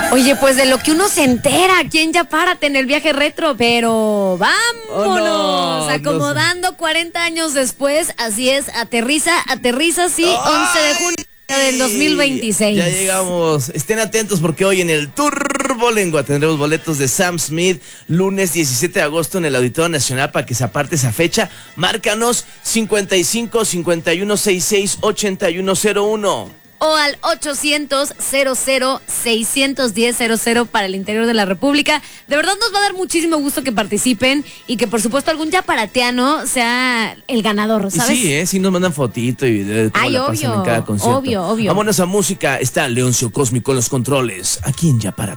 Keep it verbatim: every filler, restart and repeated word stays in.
Oye, pues de lo que uno se entera aquí en Ya Párate en el viaje retro, pero vámonos, oh, no, acomodando no. cuarenta años después, así es, aterriza, aterriza, sí, once de junio del dos mil veintiséis. Ya llegamos, estén atentos porque hoy en el Turbolengua tendremos boletos de Sam Smith, lunes diecisiete de agosto en el Auditorio Nacional para que se aparte esa fecha. Márcanos cincuenta y cinco, cincuenta y uno, sesenta y seis, ochenta y uno cero uno. O al ochocientos, cero cero, seiscientos diez, cero cero para el interior de la República. De verdad nos va a dar muchísimo gusto que participen y que por supuesto algún yaparateano sea el ganador, ¿sabes? Sí, ¿eh? Sí nos mandan fotito y video de cómo Ay, la pasan obvio, en cada concierto. obvio, obvio. Vámonos a música, está Leoncio Cósmico en los controles, aquí en Ya Párate.